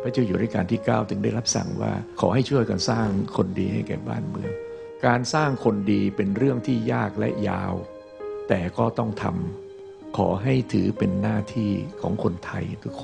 ระเจ้าอยู่รัชกาลที่9ถึงได้รับสั่งว่าขอให้ช่วยกันสร้างคนดีให้แก่บ้านเมืองการสร้างคนดีเป็นเรื่องที่ยากและยาวแต่ก็ต้องทำขอให้ถือเป็นหน้าที่ของคนไทยทุกคน